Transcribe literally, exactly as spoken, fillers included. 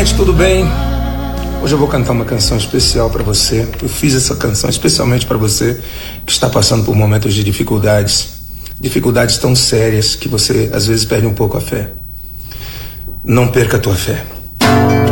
gente, tudo bem? Hoje eu vou cantar uma canção especial para você. Eu fiz essa canção especialmente para você que está passando por momentos de dificuldades, dificuldades tão sérias que você às vezes perde um pouco a fé. Não perca a tua fé.